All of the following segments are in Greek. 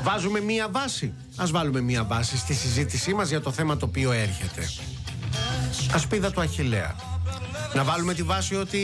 Βάζουμε μία βάση. Ας βάλουμε μία βάση στη συζήτησή μας για το θέμα το οποίο έρχεται. Ασπίδα του Αχιλλέα. Να βάλουμε τη βάση ότι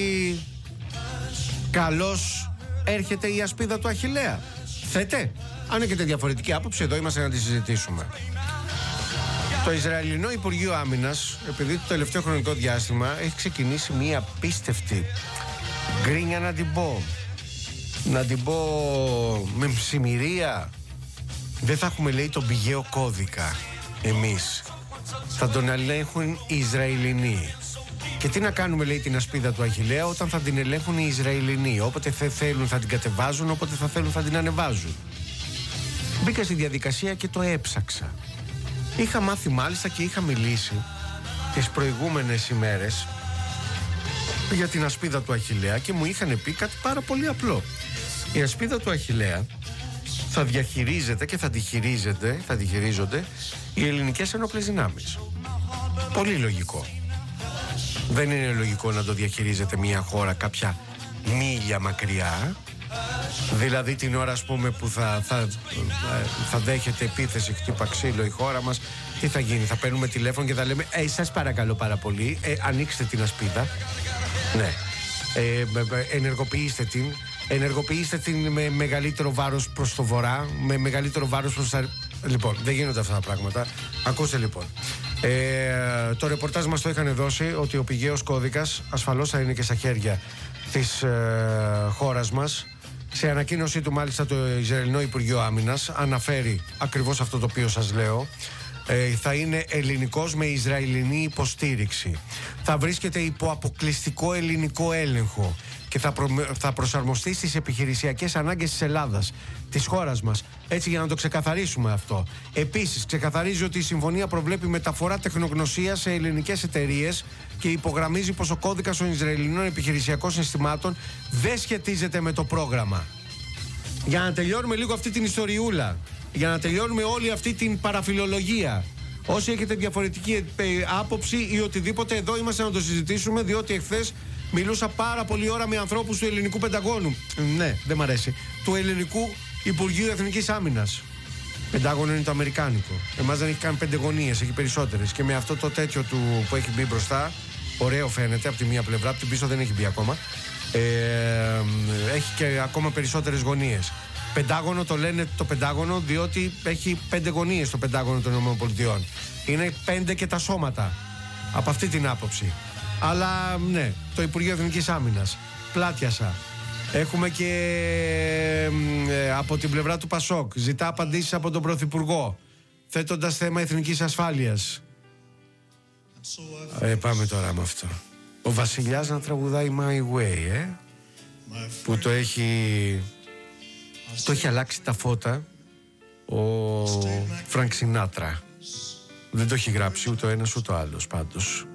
καλώς έρχεται η ασπίδα του Αχιλλέα. Θέτε. Αν έχετε διαφορετική άποψη, εδώ είμαστε να τη συζητήσουμε. Το Ισραηλινό Υπουργείο Άμυνας, επειδή το τελευταίο χρονικό διάστημα έχει ξεκινήσει μία απίστευτη γκρίνια, να την πω με ψημυρία. Δεν θα έχουμε, λέει, τον πηγαίο κώδικα εμείς. Θα τον ελέγχουν οι Ισραηλινοί. Και τι να κάνουμε, λέει, την ασπίδα του Αχιλλέα όταν θα την ελέγχουν οι Ισραηλινοί? Όποτε θέλουν θα την κατεβάζουν, όποτε θα θέλουν θα την ανεβάζουν. Μπήκα στη διαδικασία και το έψαξα. Είχα μάθει μάλιστα και είχα μιλήσει τις προηγούμενες ημέρες για την ασπίδα του Αχιλλέα και μου είχαν πει κάτι πάρα πολύ απλό. Η ασπίδα του Αχιλλέα θα διαχειρίζεται και θα τη χειρίζονται οι ελληνικές ενόπλες δυνάμεις. Πολύ λογικό. Δεν είναι λογικό να το διαχειρίζεται μια χώρα κάποια μίλια μακριά. Δηλαδή την ώρα, ας πούμε, που θα δέχεται επίθεση, χτύπα ξύλο η χώρα μας, τι θα γίνει? Θα παίρνουμε τηλέφωνο και θα λέμε σας παρακαλώ πάρα πολύ, ανοίξτε την ασπίδα. Ναι. Ενεργοποιήστε την με μεγαλύτερο βάρος προς το βορρά, με μεγαλύτερο βάρος προς τα... Λοιπόν, δεν γίνονται αυτά τα πράγματα. Ακούστε λοιπόν. Το ρεπορτάζ μας το είχαν δώσει ότι ο πηγαίος κώδικας ασφαλώς θα είναι και στα χέρια της χώρας μας. Σε ανακοίνωσή του μάλιστα το Ισραηλινό Υπουργείο Άμυνας αναφέρει ακριβώς αυτό το οποίο σας λέω. Θα είναι ελληνικός με Ισραηλινή υποστήριξη. Θα βρίσκεται υπό αποκλειστικό ελληνικό έλεγχο και θα προσαρμοστεί στις επιχειρησιακές ανάγκες της Ελλάδας, της χώρας μας. Έτσι, για να το ξεκαθαρίσουμε αυτό. Επίσης, ξεκαθαρίζει ότι η συμφωνία προβλέπει μεταφορά τεχνογνωσίας σε ελληνικές εταιρείες και υπογραμμίζει πως ο κώδικας των Ισραηλινών επιχειρησιακών συστημάτων δεν σχετίζεται με το πρόγραμμα. Για να τελειώνουμε λίγο αυτή την ιστοριούλα, για να τελειώνουμε όλη αυτή την παραφιλολογία. Όσοι έχετε διαφορετική άποψη ή οτιδήποτε, εδώ είμαστε να το συζητήσουμε, διότι εχθές μιλούσα πάρα πολλή ώρα με ανθρώπους του ελληνικού Πενταγώνου. Ναι, δεν μ' αρέσει. Του ελληνικού Υπουργείου Εθνικής Άμυνας. Πεντάγωνο είναι το αμερικάνικο. Εμάς δεν έχει καν 5 γωνίες, έχει περισσότερες. Και με αυτό το τέτοιο του που έχει μπει μπροστά, ωραίο φαίνεται από τη μία πλευρά, από την πίσω δεν έχει μπει ακόμα. Έχει και ακόμα περισσότερες γωνίες. Πεντάγωνο το λένε το Πεντάγωνο διότι έχει 5 γωνίες το Πεντάγωνο των ΗΠΑ. Είναι 5 και τα σώματα. Από αυτή την άποψη. Αλλά ναι, το Υπουργείο Εθνικής Άμυνας. Πλάτιασα. Έχουμε και από την πλευρά του Πασόκ. Ζητά απαντήσεις από τον Πρωθυπουργό, θέτοντας θέμα εθνικής ασφάλειας. Πάμε τώρα με αυτό. Ο Βασιλιάς να τραγουδάει My Way, που το έχει αλλάξει τα φώτα ο Φρανκ Σινάτρα. Δεν το έχει γράψει ούτε ο ένας ούτε ο άλλος πάντως.